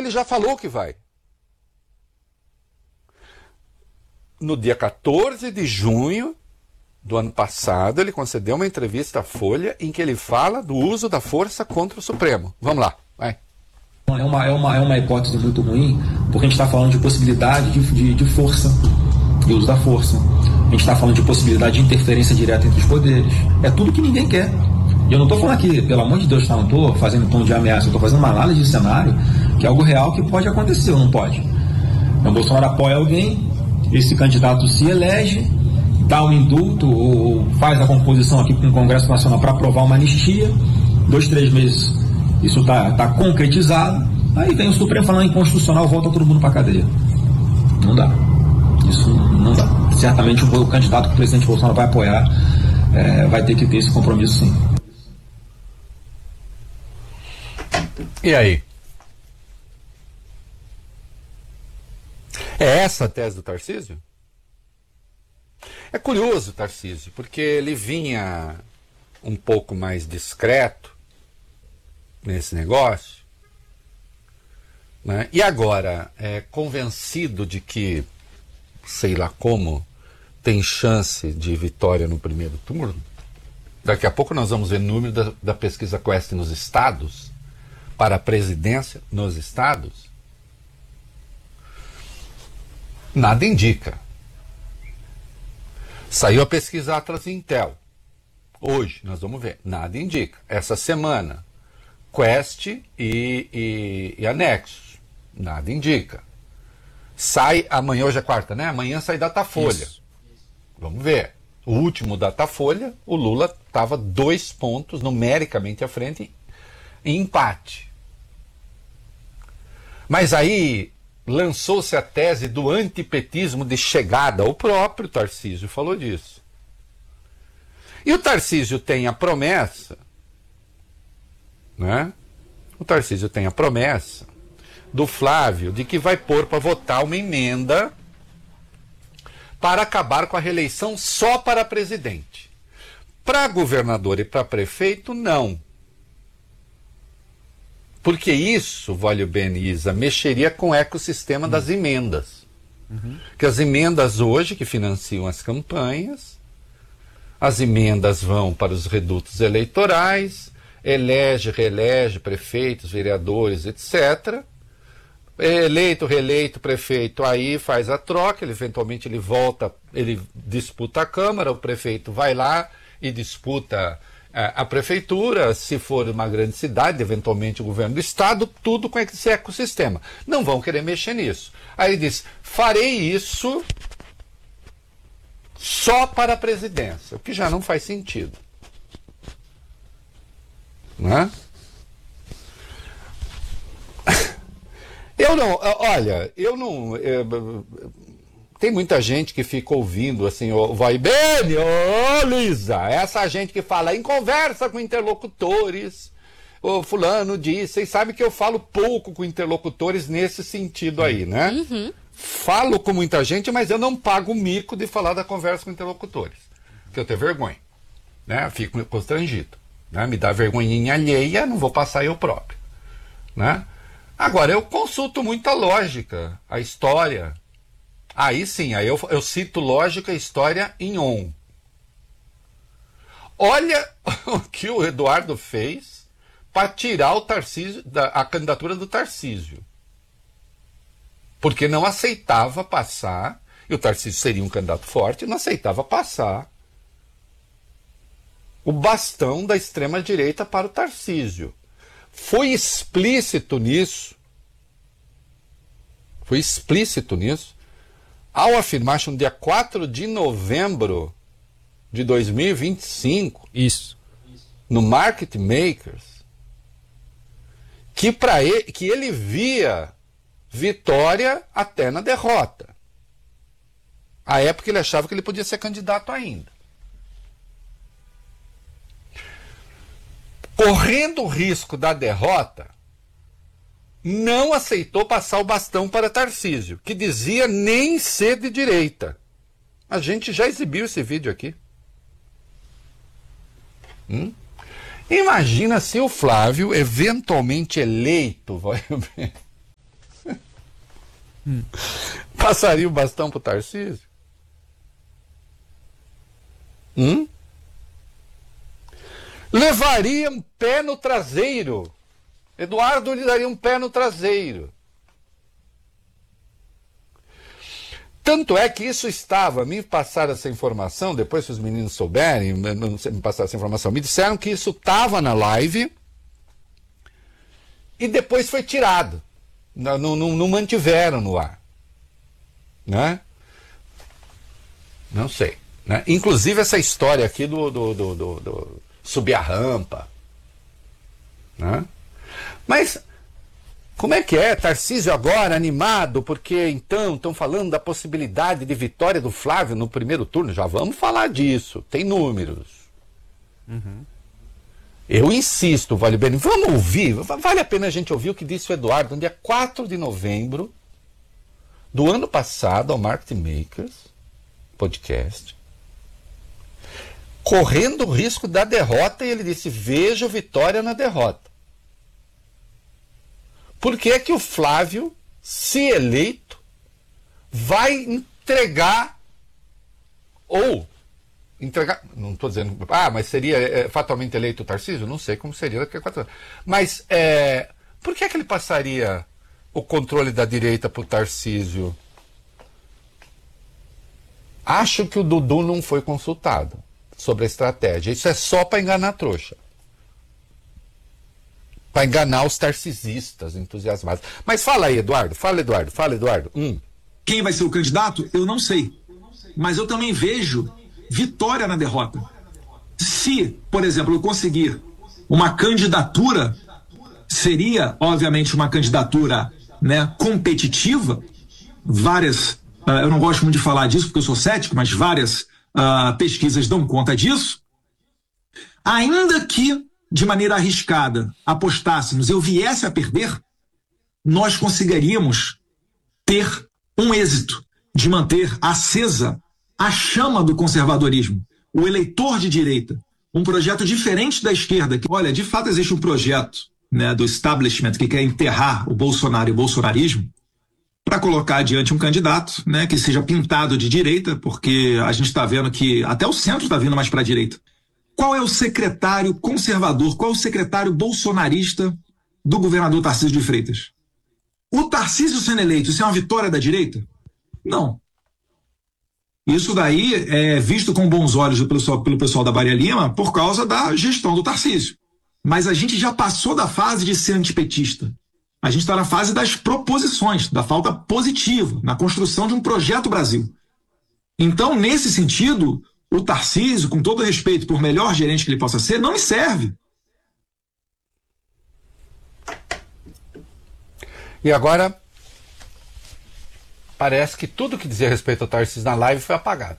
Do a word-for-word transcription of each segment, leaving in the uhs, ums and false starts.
ele já falou que vai. No dia quatorze de junho do ano passado, ele concedeu uma entrevista à Folha em que ele fala do uso da força contra o Supremo. Vamos lá, vai. É uma, é uma, é uma hipótese muito ruim, porque a gente está falando de possibilidade de, de, de força, de uso da força. A gente está falando de possibilidade de interferência direta entre os poderes. É tudo que ninguém quer. E eu não estou falando aqui, pelo amor de Deus, tá, não estou fazendo tom de ameaça, eu estou fazendo uma análise de cenário, que é algo real que pode acontecer ou não pode. Então, o Bolsonaro apoia alguém, esse candidato se elege, dá um indulto ou faz a composição aqui com o Congresso Nacional para aprovar uma anistia, dois, três meses isso está tá concretizado, aí vem o Supremo falando inconstitucional, volta todo mundo para a cadeia. Não dá. Isso não dá. Certamente o, o candidato que o presidente Bolsonaro vai apoiar é, vai ter que ter esse compromisso, sim. E aí? É essa a tese do Tarcísio? É curioso, Tarcísio, porque ele vinha um pouco mais discreto nesse negócio, né? E agora, é convencido de que, sei lá como, tem chance de vitória no primeiro turno. Daqui a pouco nós vamos ver o número da, da pesquisa Quest nos estados, para a presidência nos estados. Nada indica. Saiu a pesquisa Atlas Intel. Hoje, nós vamos ver. Nada indica. Essa semana, Quest e, e, e Anexos. Nada indica. Sai amanhã, hoje é quarta, né? Amanhã sai Datafolha. Isso. Vamos ver. O último Datafolha, o Lula estava dois pontos numericamente à frente em empate. Mas aí lançou-se a tese do antipetismo de chegada. O próprio Tarcísio falou disso. E o Tarcísio tem a promessa, né? O Tarcísio tem a promessa do Flávio de que vai pôr para votar uma emenda para acabar com a reeleição só para presidente. Para governador e para prefeito, não. Porque isso, Vólio Beniza, mexeria com o ecossistema das emendas. Uhum. Que as emendas hoje que financiam as campanhas, as emendas vão para os redutos eleitorais, elege, reelege prefeitos, vereadores, etcétera. Eleito, reeleito, prefeito, aí faz a troca, ele, eventualmente ele volta, ele disputa a Câmara, o prefeito vai lá e disputa a, a prefeitura, se for uma grande cidade, eventualmente o governo do estado, tudo com esse ecossistema. Não vão querer mexer nisso. Aí ele diz, farei isso só para a presidência, o que já não faz sentido. Não é? Eu não, olha, eu não... Eu, tem muita gente que fica ouvindo assim, ó, vai bem, ô Luísa, essa gente que fala em conversa com interlocutores, o fulano disse, vocês sabem que eu falo pouco com interlocutores nesse sentido aí, né? Uhum. Falo com muita gente, mas eu não pago o mico de falar da conversa com interlocutores, porque eu tenho vergonha, né? Fico constrangido, né? Me dá vergonhinha alheia, não vou passar eu próprio, né? Agora, eu consulto muita lógica, a história. Aí sim, aí eu, eu cito lógica e história em on. Olha o que o Eduardo fez para tirar o Tarcísio, da, a candidatura do Tarcísio. Porque não aceitava passar, e o Tarcísio seria um candidato forte, não aceitava passar o bastão da extrema-direita para o Tarcísio. Foi explícito nisso, foi explícito nisso, ao afirmar no dia quatro de novembro de dois mil e vinte e cinco, isso, no Market Makers, que, pra ele, que ele via vitória até na derrota. À época ele achava que ele podia ser candidato ainda. Correndo o risco da derrota, não aceitou passar o bastão para Tarcísio, que dizia nem ser de direita. A gente já exibiu esse vídeo aqui. Hum? Imagina se o Flávio, eventualmente eleito, vai ver, Hum. Passaria o bastão pro Tarcísio? Hum? Levaria um pé no traseiro. Eduardo lhe daria um pé no traseiro. Tanto é que isso estava, me passaram essa informação, depois que os meninos souberem, me passaram essa informação, me disseram que isso estava na live e depois foi tirado. Não, não, não mantiveram no ar. Né? Não sei. Né? Inclusive essa história aqui do, do, do, do, do subir a rampa. Né? Mas como é que é? Tarcísio agora animado, porque então estão falando da possibilidade de vitória do Flávio no primeiro turno. Já vamos falar disso, tem números. Uhum. Eu insisto, Vale Bene, vamos ouvir, vale a pena a gente ouvir o que disse o Eduardo no dia quatro de novembro do ano passado ao Marketing Makers podcast, correndo o risco da derrota, e ele disse, vejo vitória na derrota. Por que é que o Flávio, se eleito, vai entregar, ou entregar, não estou dizendo, ah, mas seria é, fatalmente eleito o Tarcísio? Não sei como seria daqui a quatro anos. Mas é, por que é que ele passaria o controle da direita para o Tarcísio? Acho que o Dudu não foi consultado sobre a estratégia. Isso é só para enganar a trouxa. Para enganar os tarcisistas entusiasmados. Mas fala aí, Eduardo. Fala, Eduardo. Fala, Eduardo. Hum. Quem vai ser o candidato? Eu não sei. Mas eu também vejo vitória na derrota. Se, por exemplo, eu conseguir uma candidatura, seria, obviamente, uma candidatura, né, competitiva. Várias, uh, eu não gosto muito de falar disso porque eu sou cético, mas várias uh, pesquisas dão conta disso. Ainda que de maneira arriscada apostássemos, eu viesse a perder, nós conseguiríamos ter um êxito de manter acesa a chama do conservadorismo, o eleitor de direita, um projeto diferente da esquerda, que, olha, de fato existe um projeto, né, do establishment que quer enterrar o Bolsonaro e o bolsonarismo para colocar adiante um candidato, né, que seja pintado de direita, porque a gente está vendo que até o centro está vindo mais para a direita. Qual é o secretário conservador, qual é o secretário bolsonarista do governador Tarcísio de Freitas? O Tarcísio sendo eleito, isso é uma vitória da direita? Não. Isso daí é visto com bons olhos pelo pessoal, pelo pessoal da Faria Lima por causa da gestão do Tarcísio. Mas a gente já passou da fase de ser antipetista. A gente está na fase das proposições, da falta positiva, na construção de um projeto Brasil. Então, nesse sentido, o Tarcísio, com todo respeito por melhor gerente que ele possa ser, não me serve. E agora, parece que tudo que dizia respeito ao Tarcísio na live foi apagado.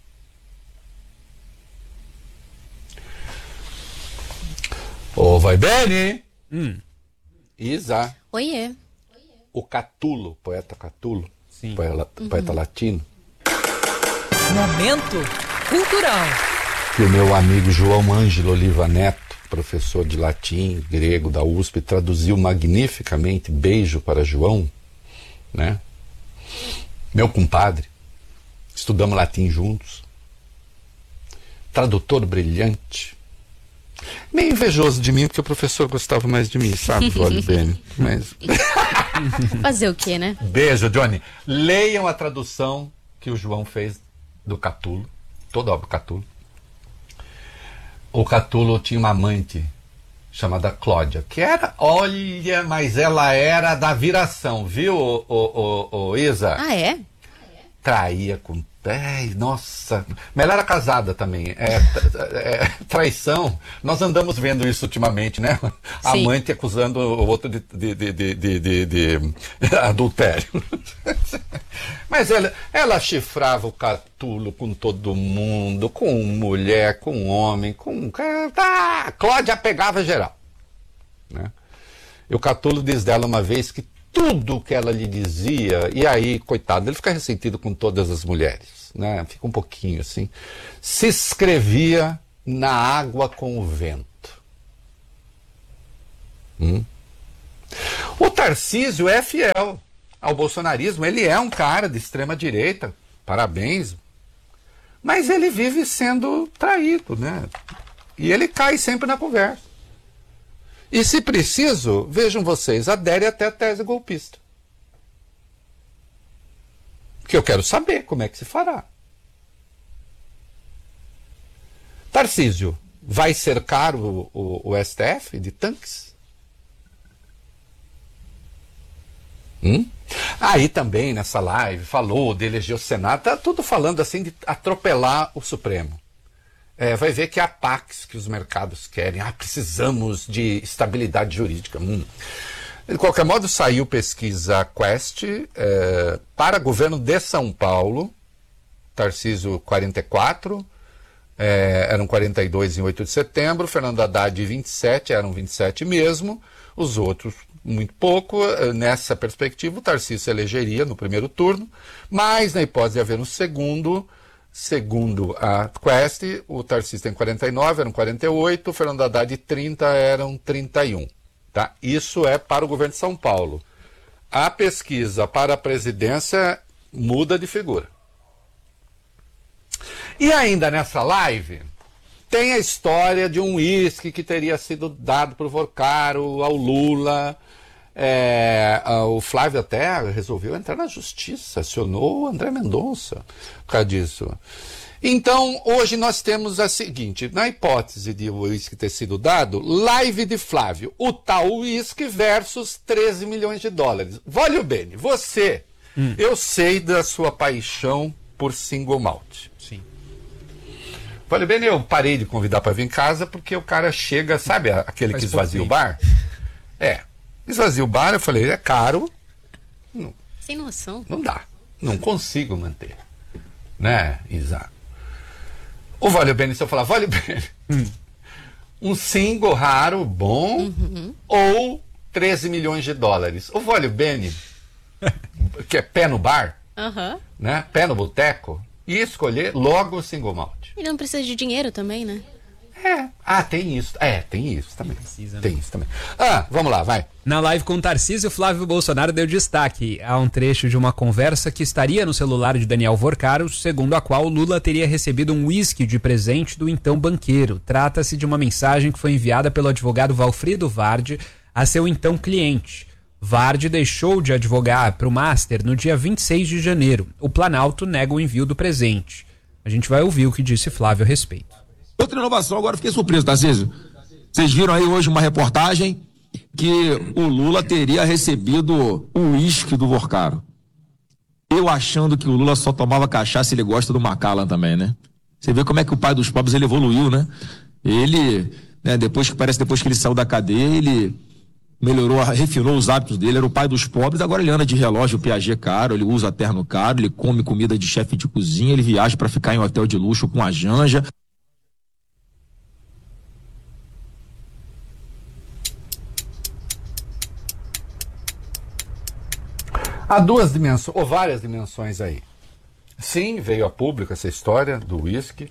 Ô, vai bene! Hum. Isa. Oiê. O Catulo, poeta Catulo, Sim. poeta, uhum. poeta latino. Momento cultural. Que o meu amigo João Ângelo Oliva Neto, professor de latim, grego da U S P, traduziu magnificamente. Beijo para João, né? Meu compadre. Estudamos latim juntos. Tradutor brilhante. Meio invejoso de mim, porque o professor gostava mais de mim, sabe, Vale Bene? Mas... Fazer o quê, né? Beijo, Johnny. Leiam a tradução que o João fez do Catulo, toda a obra do Catulo. O Catulo tinha uma amante chamada Cláudia, que era, olha, mas ela era da viração, viu, o, o, o, o Isa? Ah, é? Traía com... Ai, nossa, mas ela era casada também. É, é, traição. Nós andamos vendo isso ultimamente, né? A Sim. amante acusando o outro de, de, de, de, de, de, de adultério. Mas ela, ela chifrava o Catulo com todo mundo, com mulher, com homem, com... Ah, Cláudia pegava geral. Né? E o Catulo diz dela uma vez que tudo que ela lhe dizia, e aí, coitado, ele fica ressentido com todas as mulheres, né? Fica um pouquinho assim. Se escrevia na água com o vento. Hum? O Tarcísio é fiel ao bolsonarismo. Ele é um cara de extrema direita, parabéns, mas ele vive sendo traído, né? E ele cai sempre na conversa. E se preciso, vejam vocês, adere até a tese golpista. Que eu quero saber como é que se fará. Tarcísio, vai cercar o, o, o S T F de tanques? Hum? Aí também nessa live falou de eleger o Senado, tá tudo falando assim de atropelar o Supremo. É, vai ver que é a Pax que os mercados querem. Ah, precisamos de estabilidade jurídica. Hum. De qualquer modo, saiu pesquisa Quest é, para governo de São Paulo, Tarcísio quarenta e quatro, é, eram quarenta e dois em oito de setembro, Fernando Haddad vinte e sete, eram vinte e sete mesmo, os outros muito pouco. Nessa perspectiva, o Tarcísio se elegeria no primeiro turno, mas na hipótese de haver um segundo, segundo a Quest, o Tarcísio tem quarenta e nove, eram quarenta e oito, o Fernando Haddad trinta, eram trinta e um. Tá? Isso é para o governo de São Paulo. A pesquisa para a presidência muda de figura. E ainda nessa live, tem a história de um uísque que teria sido dado por Vorcaro ao Lula. É, o Flávio até resolveu entrar na justiça, acionou o André Mendonça por causa disso. Então, hoje nós temos a seguinte, na hipótese de o uísque ter sido dado, live de Flávio, o tal uísque versus treze milhões de dólares. Vólio Bene, você, hum. eu sei da sua paixão por single malt. Sim. Vólio Bene, eu parei de convidar para vir em casa porque o cara chega, sabe aquele Faz que esvazia o bar? É, esvazia o bar, eu falei, é caro. Não, sem noção. Não dá, não consigo manter. Né, Isa? O Vólio Bene, se eu falar, Vólio Bene, hum. um single raro, bom, uhum. ou treze milhões de dólares. O Vólio Bene, que é pé no bar, uhum. né, pé no boteco, e escolher logo o single malt. Ele não precisa de dinheiro também, né? É. Ah, tem isso. É, tem isso também. Precisa, tem né? isso também. Ah, vamos lá, vai. Na live com o Tarcísio, Flávio Bolsonaro deu destaque a um trecho de uma conversa que estaria no celular de Daniel Vorcaro, segundo a qual Lula teria recebido um uísque de presente do então banqueiro. Trata-se de uma mensagem que foi enviada pelo advogado Valfrido Vardi a seu então cliente. Vardi deixou de advogar para o Master no dia vinte e seis de janeiro. O Planalto nega o envio do presente. A gente vai ouvir o que disse Flávio a respeito. Outra inovação, agora fiquei surpreso, Tarcísio. Vocês viram aí hoje uma reportagem que o Lula teria recebido o uísque do Vorcaro. Eu achando que o Lula só tomava cachaça, ele gosta do Macallan também, né? Você vê como é que o pai dos pobres, ele evoluiu, né? Ele, né, depois que parece depois que ele saiu da cadeia, ele melhorou, refinou os hábitos dele, era o pai dos pobres, agora ele anda de relógio Piaget caro, ele usa terno caro, ele come comida de chefe de cozinha, ele viaja para ficar em hotel de luxo com a Janja. Há duas dimensões, ou várias dimensões aí. Sim, veio a público essa história do uísque.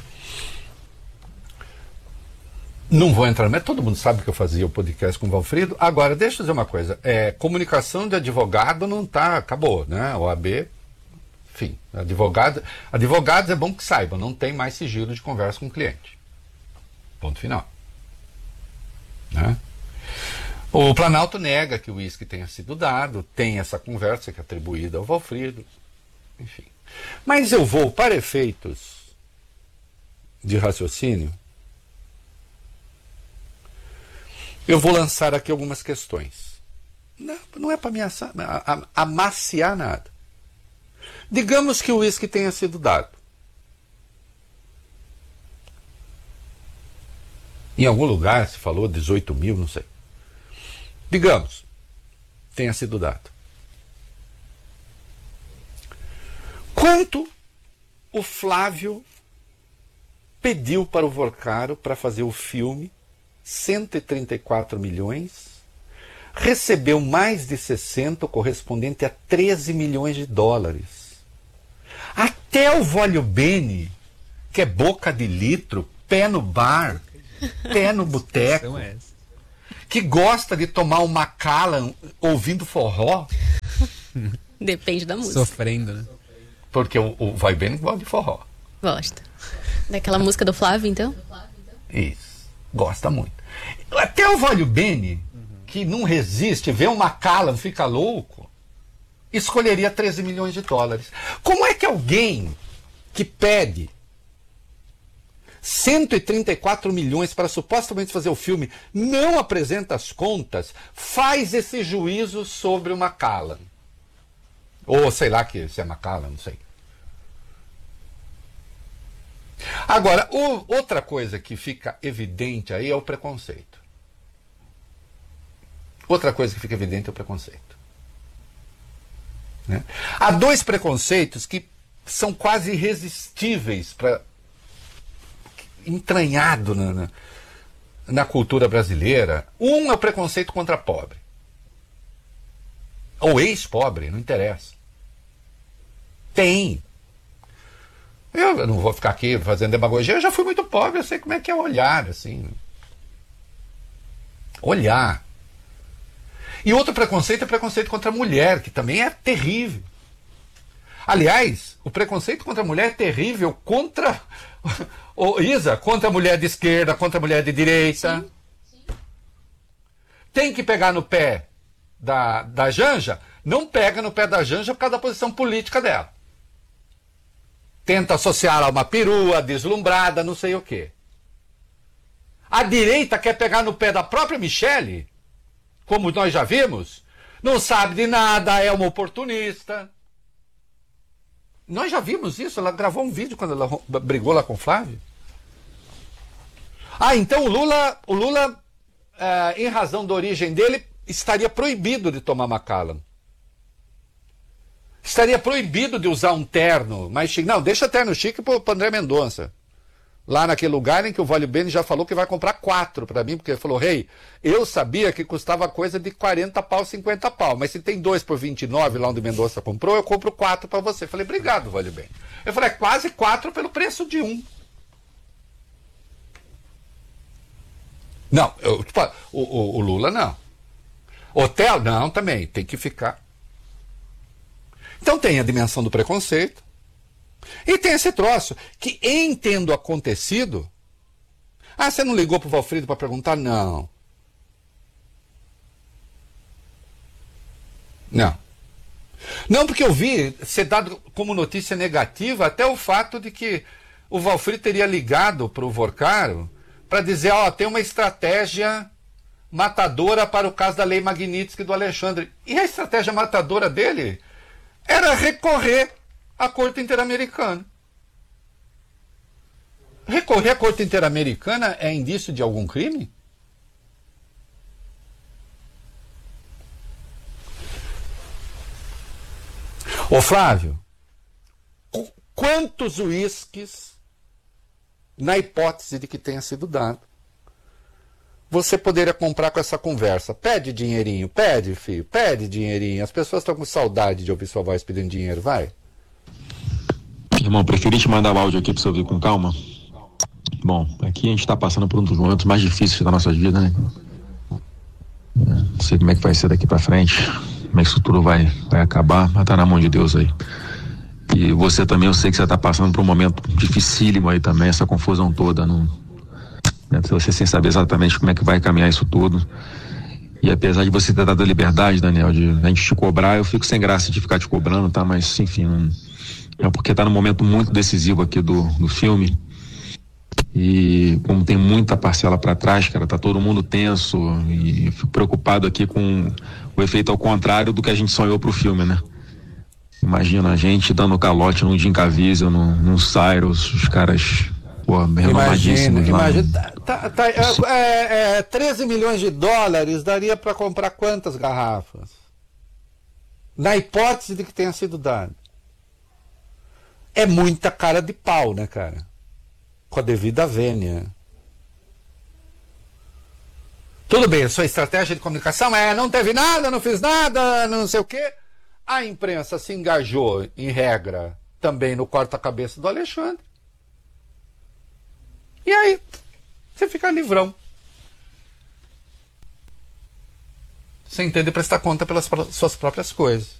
Não vou entrar, mas todo mundo sabe que eu fazia o podcast com o Valfrido. Agora, deixa eu dizer uma coisa. É, comunicação de advogado não tá, acabou, né? O A B, enfim, advogado, advogados é bom que saibam, não tem mais sigilo de conversa com o cliente. Ponto final. Né? O Planalto nega que o uísque tenha sido dado, tem essa conversa que é atribuída ao Valfrido, enfim. Mas eu vou, para efeitos de raciocínio, eu vou lançar aqui algumas questões. Não, não é para ameaçar, amaciar nada. Digamos que o uísque tenha sido dado. Em algum lugar se falou dezoito mil, não sei. Digamos, tenha sido dado. Quanto o Flávio pediu para o Vorcaro para fazer o filme? cento e trinta e quatro milhões. Recebeu mais de sessenta, correspondente a treze milhões de dólares. Até o Vólio Bene, que é boca de litro, pé no bar, pé no boteco, que gosta de tomar um Macallan ouvindo forró, Depende da música. Sofrendo, né? Porque o, o Vai Bene gosta de forró. Gosta. Daquela música do Flávio, então? Isso. Gosta muito. Até o Vai Bene, que não resiste, vê uma Macallan, fica louco, escolheria treze milhões de dólares. Como é que alguém que pede cento e trinta e quatro milhões para supostamente fazer o filme não apresenta as contas, faz esse juízo sobre o Macallan? Ou sei lá que se é Macallan, não sei. Agora, o, outra coisa que fica evidente aí é o preconceito. Outra coisa que fica evidente é o preconceito. Né? Há dois preconceitos que são quase irresistíveis para entranhado na, na, na cultura brasileira. Um é o preconceito contra pobre. Ou ex-pobre, não interessa. Tem. Eu não vou ficar aqui fazendo demagogia, eu já fui muito pobre, eu sei como é que é olhar, assim. Olhar. E outro preconceito é o preconceito contra a mulher, que também é terrível. Aliás, o preconceito contra a mulher é terrível contra... Ô, Isa, contra a mulher de esquerda, contra a mulher de direita. Sim, sim. Tem que pegar no pé da, da Janja? Não pega no pé da Janja por causa da posição política dela. Tenta associar a uma perua, deslumbrada, não sei o quê. A direita quer pegar no pé da própria Michele, como nós já vimos, não sabe de nada, é uma oportunista. Nós já vimos isso, ela gravou um vídeo quando ela brigou lá com o Flávio. Ah, então o Lula, o Lula é, em razão da origem dele, estaria proibido de tomar Macallan. Estaria proibido de usar um terno mais chique. Não, deixa terno chique para o André Mendonça. Lá naquele lugar em que o Vai Bene já falou que vai comprar quatro para mim, porque ele falou, rei, hey, eu sabia que custava coisa de quarenta pau, cinquenta pau, mas se tem dois por vinte e nove lá onde o Mendonça comprou, eu compro quatro para você. Eu falei, obrigado, Vai Bene. Eu falei, é quase quatro pelo preço de um. Não, eu, tipo, o, o, o Lula não. Hotel, não, também, tem que ficar. Então tem a dimensão do preconceito e tem esse troço que, em tendo acontecido, ah, você não ligou pro Valfrido para perguntar? Não. Não. Não, porque eu vi ser dado como notícia negativa até o fato de que o Valfrido teria ligado pro Vorcaro para dizer, ó, tem uma estratégia matadora para o caso da Lei Magnitsky do Alexandre. E a estratégia matadora dele era recorrer à Corte Interamericana. Recorrer à Corte Interamericana é indício de algum crime? Ô Flávio, quantos uísques, na hipótese de que tenha sido dado, você poderia comprar com essa conversa? Pede dinheirinho, pede, filho, pede dinheirinho. As pessoas estão com saudade de ouvir sua voz pedindo dinheiro, vai. Irmão, preferi te mandar o áudio aqui pra você ouvir com calma. Bom, aqui a gente tá passando por um dos momentos mais difíceis da nossa vida, né? Não sei como é que vai ser daqui pra frente, como é que isso tudo vai, vai acabar, mas tá na mão de Deus aí. E você também, eu sei que você tá passando por um momento dificílimo aí também, essa confusão toda, não... Né? Você sem saber exatamente como é que vai caminhar isso tudo. E apesar de você ter dado a liberdade, Daniel, de a gente te cobrar, eu fico sem graça de ficar te cobrando, tá? Mas, enfim, não... é porque tá num momento muito decisivo aqui do, do filme. E como tem muita parcela para trás, cara, tá todo mundo tenso. E eu fico preocupado aqui com o efeito ao contrário do que a gente sonhou pro filme, né? Imagina a gente dando calote num Jim Caviezel, num, num Cyrus, os caras... Pô, imagina, imagina, tá, tá, é, é, é, treze milhões de dólares daria para comprar quantas garrafas? Na hipótese de que tenha sido dado. É muita cara de pau, né, cara? Com a devida vênia. Tudo bem, sua estratégia de comunicação é não teve nada, não fiz nada, não sei o quê. A imprensa se engajou, em regra, também no corta-cabeça do Alexandre. E aí, você fica livrão. Sem ter de prestar conta pelas suas próprias coisas.